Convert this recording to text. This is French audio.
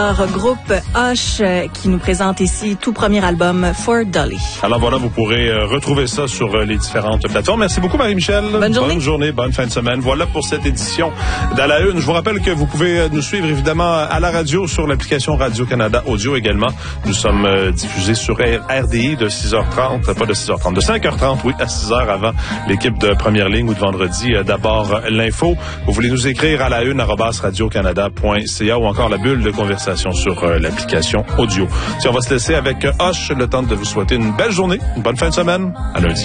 Groupe Hush qui nous présente ici tout premier album For Dolly. Alors voilà, vous pourrez retrouver ça sur les différentes plateformes. Merci beaucoup Marie-Michel. Bonne journée. Bonne journée, bonne fin de semaine. Voilà pour cette édition d'À la Une. Je vous rappelle que vous pouvez nous suivre évidemment à la radio sur l'application Radio-Canada Audio également. Nous sommes diffusés sur RDI de 6h30, pas de 6h30, de 5h30, oui, à 6h avant l'équipe de Première Ligne ou de vendredi. D'abord l'info. Vous voulez nous écrire à la une @radiocanada.ca ou encore la bulle de conversation sur l'application audio. Si on va se laisser avec Hush, le temps de vous souhaiter une belle journée, une bonne fin de semaine. À lundi.